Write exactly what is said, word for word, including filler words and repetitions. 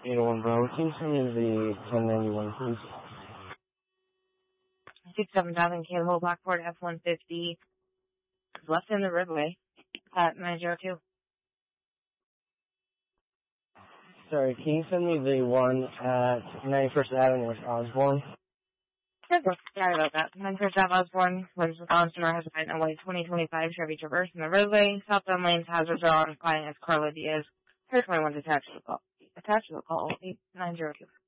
eight oh one Bravo. Can you send me the ten ninety-one, please? six seven thousand K-Hole Blackboard F one fifty. Left in the roadway at nine zero two. Sorry, can you send me the one at ninety-first Avenue with Osborne? Sorry about that. ninety-first Avenue Osborne was on Sonora has a white twenty twenty-five Chevy Traverse in the roadway. Southbound lanes hazards are on. Client is Carla Diaz. Her twenty-one attached to the call. Attached to the call. eight nine zero two.